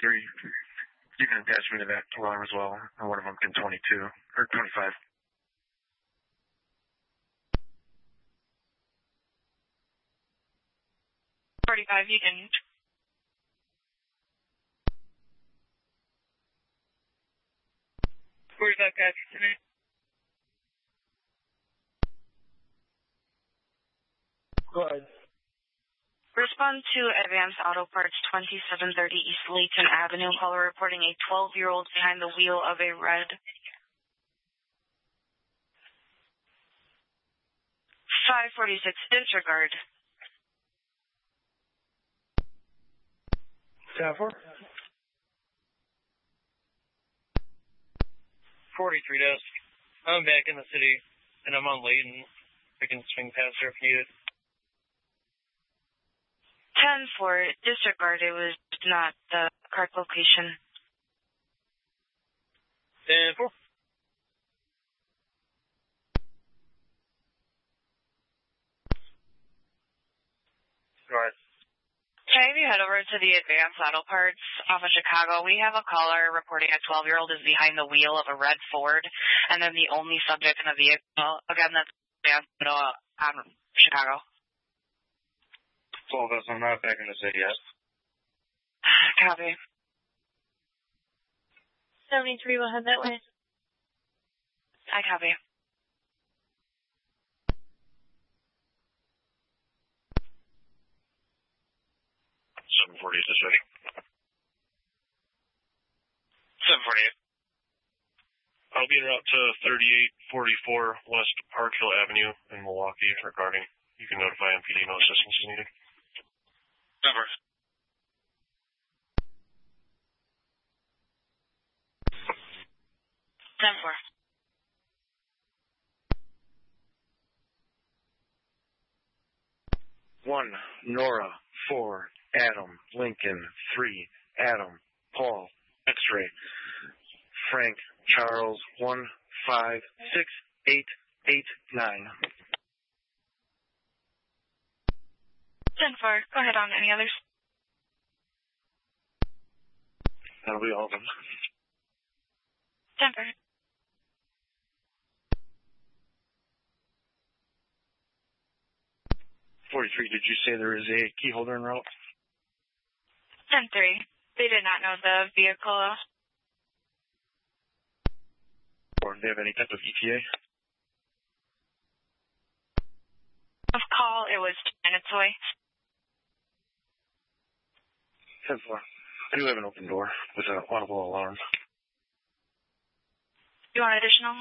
43. You can attach me to that alarm as well, or one of them can 22, or 25. 45, you can. Go ahead. Respond to Advanced Auto Parts 2730 East Layton Avenue. Caller reporting a 12-year-old behind the wheel of a red 546 disregard. 7-4. 43 desk. I'm back in the city, and I'm on Layton. I can swing past her if needed. 10-4, disregard. It was not the correct location. 10-4. Go ahead. Okay, if you head over to the Advanced Auto Parts off of Chicago, we have a caller reporting a 12-year-old is behind the wheel of a red Ford, and then the only subject in the vehicle, again, that's Advanced Auto Chicago. 12 of us, I'm not back in the city yet. Copy. 73 will head that way. I copy. 748 this way. 748. I'll be en route to 3844 West Park Hill Avenue in Milwaukee regarding. You can notify MPD no assistance is needed. Number. Number. One, Nora, 4, Adam, Lincoln, 3, Adam, Paul, X-ray, Frank, Charles, 1, 5, 6, 8, 8, 9. 10-4, go ahead on any others. That'll be all of them. 10-4. 43, did you say there is a key holder en route? 10-3. They did not know the vehicle. Or do they have any type of ETA? Of call, it was 10 minutes away. 10-4. I do have an open door with an audible alarm. You want additional?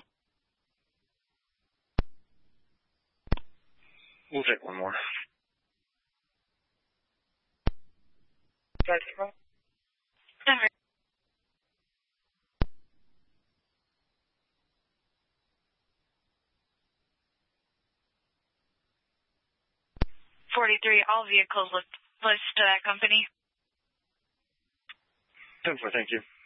We'll take one more. 10-4. 43, all vehicles list to that company. 10-4, thank you.